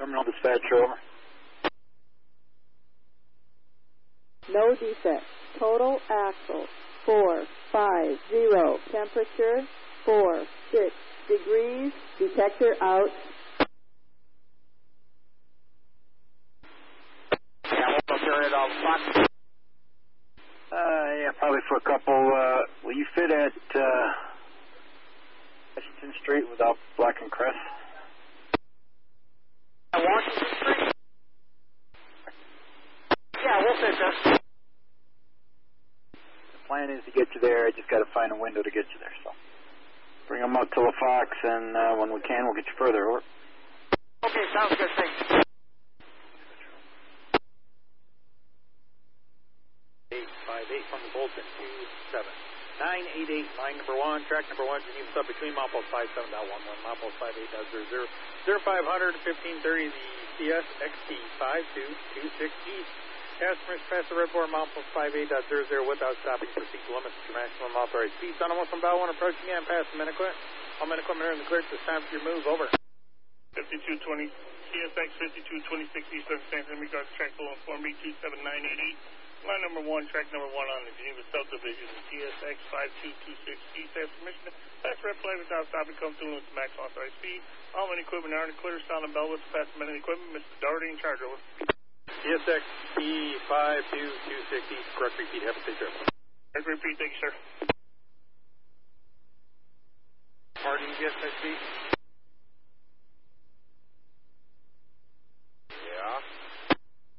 Terminal dispatcher, over. No defects. Total axle 450. Temperature 46 degrees. Detector out. Yeah, we'll carry it off spot. Yeah, probably for a couple. Will you fit at Washington Street without Black and Crest? Washington Street? Yeah, we'll fit there. The plan is to get you there. I just got to find a window to get you there. So bring them up to La Fox, and when we can, we'll get you further. Over. Okay, sounds good. Thanks. 858 from the Bolton 27988, line number 1, track number 1, Geneva sub between Mopos 57.11, Mopos 58.00, 0500 1530, the CS XT 5226 East. Customers pass the red bar, Mopos 58.00 without stopping, proceed to limits to maximum authorized speed. Son of one from Bow 1 approaching again past the Minnequit. All Minnequit are in the clear. It's time for your move. Over. 5220, CSX 5226 East in regards to track below inform me 27988. Line number 1, track number 1 on the Geneva subdivision, CSX 5226 East. Has permission to pass red flag without stopping, come through with max authorized speed. All men equipment are in the clear, sound and bell with pass the men in equipment. Mr. Doherty in charge, over. CSX E5226 East, correct repeat, have a safe trip. Correct repeat, thank you, sir. Pardon, CSX